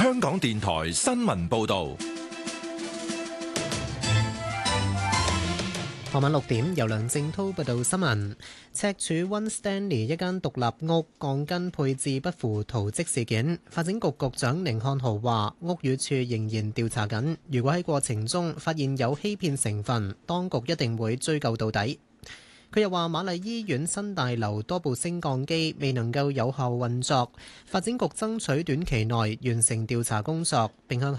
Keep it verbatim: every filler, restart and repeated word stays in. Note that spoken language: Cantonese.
香港電台新聞報道。 傍晚六點，由梁正滔報道新聞。赤柱 One Stanley 一間獨立屋鋼筋配置不符圖則事件，發展局局長寧漢豪話：屋宇署仍然調查緊，如果喺過程中發現有欺騙成分，當局一定會追究到底。佢又話：瑪麗醫院新大樓多部升降機未能夠有效運作，發展局爭取短期內完成調查工作，並向